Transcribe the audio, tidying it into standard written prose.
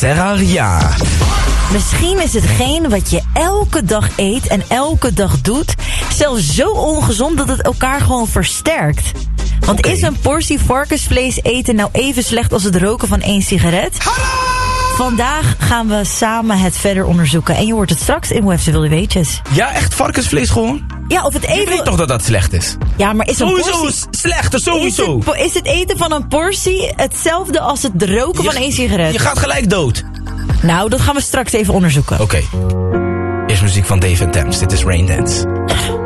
Terraria. Misschien is hetgeen wat je elke dag eet en elke dag doet zelfs zo ongezond dat het elkaar gewoon versterkt. Want is een portie varkensvlees eten nou even slecht als het roken van 1 sigaret? Vandaag gaan we samen het verder onderzoeken. En je hoort het straks in Hoe heeft ze wilde weetjes. Ja, echt varkensvlees gewoon? Ja, of het eten... Je weet toch dat dat slecht is? Ja, maar is een sowieso portie... slechter, sowieso. Is het eten van een portie hetzelfde als het roken van 1 sigaret? Je gaat gelijk dood. Nou, dat gaan we straks even onderzoeken. Oké. Eerst muziek van Dave & Thames. Dit is Rain Dance.